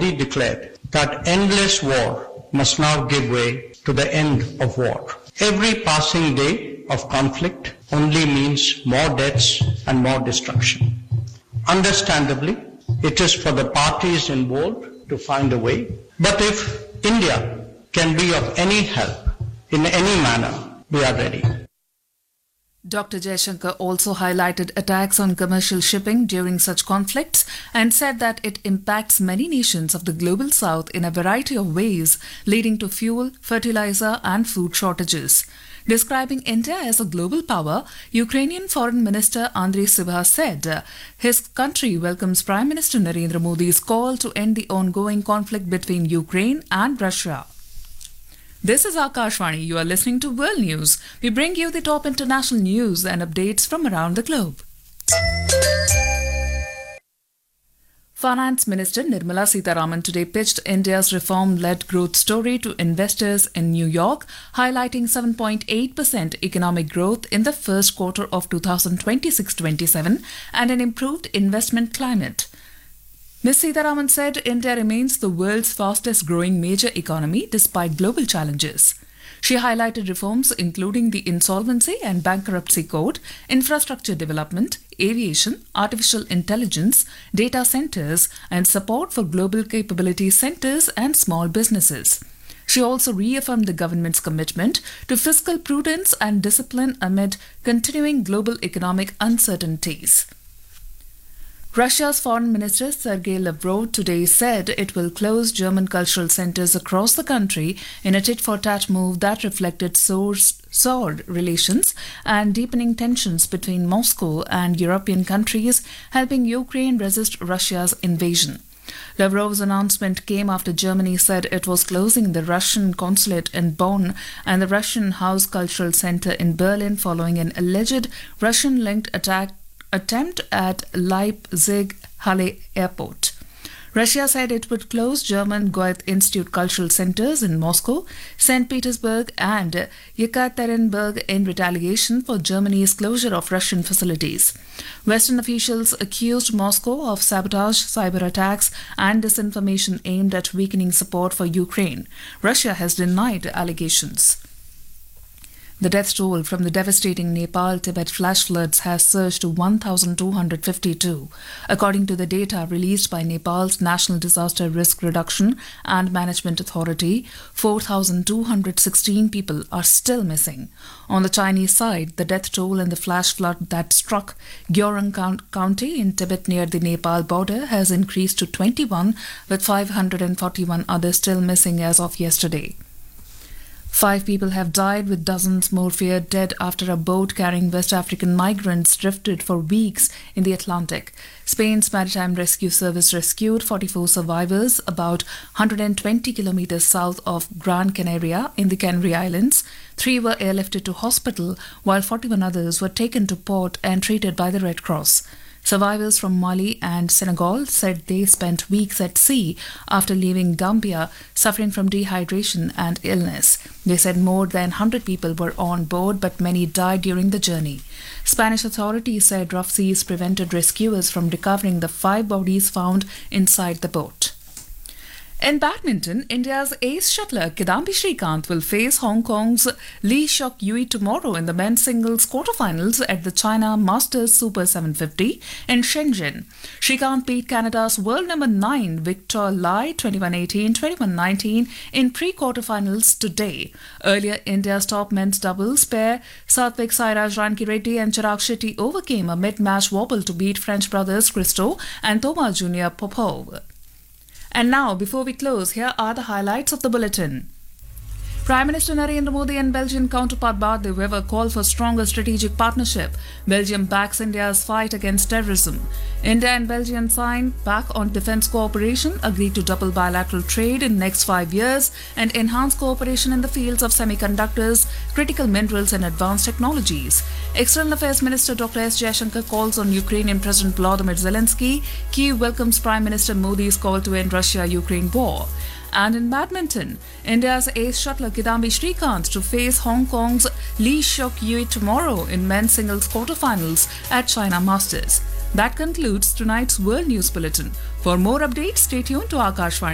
Modi declared that endless war must now give way to the end of war. Every passing day of conflict only means more deaths and more destruction. Understandably, it is for the parties involved to find a way. But if India can be of any help in any manner, we are ready. Dr. Jaishankar also highlighted attacks on commercial shipping during such conflicts and said that it impacts many nations of the global south in a variety of ways, leading to fuel, fertilizer, and food shortages. Describing India as a global power, Ukrainian Foreign Minister Andriy Sybiha said his country welcomes Prime Minister Narendra Modi's call to end the ongoing conflict between Ukraine and Russia. This is Akashvani. You are listening to World News. We bring you the top international news and updates from around the globe. Finance Minister Nirmala Sitharaman today pitched India's reform-led growth story to investors in New York, highlighting 7.8% economic growth in the first quarter of 2026-27 and an improved investment climate. Ms. Sitharaman said India remains the world's fastest-growing major economy despite global challenges. She highlighted reforms including the Insolvency and Bankruptcy Code, infrastructure development, aviation, artificial intelligence, data centers, and support for global capability centers and small businesses. She also reaffirmed the government's commitment to fiscal prudence and discipline amid continuing global economic uncertainties. Russia's Foreign Minister Sergei Lavrov today said it will close German cultural centers across the country in a tit-for-tat move that reflected soured relations and deepening tensions between Moscow and European countries, helping Ukraine resist Russia's invasion. Lavrov's announcement came after Germany said it was closing the Russian consulate in Bonn and the Russian House Cultural Center in Berlin following an alleged Russian-linked attempt at Leipzig-Halle Airport. Russia said it would close German Goethe Institute cultural centers in Moscow, St. Petersburg and Yekaterinburg in retaliation for Germany's closure of Russian facilities. Western officials accused Moscow of sabotage, cyber attacks and disinformation aimed at weakening support for Ukraine. Russia has denied allegations. The death toll from the devastating Nepal-Tibet flash floods has surged to 1,252. According to the data released by Nepal's National Disaster Risk Reduction and Management Authority, 4,216 people are still missing. On the Chinese side, the death toll in the flash flood that struck Gyeongsang County in Tibet near the Nepal border has increased to 21, with 541 others still missing as of yesterday. 5 people have died, with dozens more feared dead after a boat carrying West African migrants drifted for weeks in the Atlantic. Spain's Maritime Rescue Service rescued 44 survivors about 120 kilometers south of Gran Canaria in the Canary Islands. 3 were airlifted to hospital, while 41 others were taken to port and treated by the Red Cross. Survivors from Mali and Senegal said they spent weeks at sea after leaving Gambia, suffering from dehydration and illness. They said more than 100 people were on board, but many died during the journey. Spanish authorities said rough seas prevented rescuers from recovering the 5 bodies found inside the boat. In badminton, India's ace shuttler Kidambi Srikanth will face Hong Kong's Lee Seok Yui tomorrow in the men's singles quarterfinals at the China Masters Super 750 in Shenzhen. Srikanth beat Canada's world number 9 Victor Lai 21-18, 21-19 in pre-quarterfinals today. Earlier, India's top men's doubles pair Satvik Sairaj Rankireddy and Chirag Shetty overcame a mid-match wobble to beat French brothers Christo and Thomas Junior Popov. And now, before we close, here are the highlights of the bulletin. Prime Minister Narendra Modi and Belgian counterpart Bart de Wever call for stronger strategic partnership. Belgium backs India's fight against terrorism. India and Belgium sign back on defence cooperation, agreed to double bilateral trade in next 5 years and enhance cooperation in the fields of semiconductors, critical minerals and advanced technologies. External Affairs Minister Dr. S. Jaishankar calls on Ukrainian President Volodymyr Zelensky. Kyiv welcomes Prime Minister Modi's call to end Russia-Ukraine war. And in badminton, India's ace shuttler Kidambi Srikanth to face Hong Kong's Lee Seok Yui tomorrow in men's singles quarterfinals at China Masters. That concludes tonight's World News Bulletin. For more updates, stay tuned to Akashvani.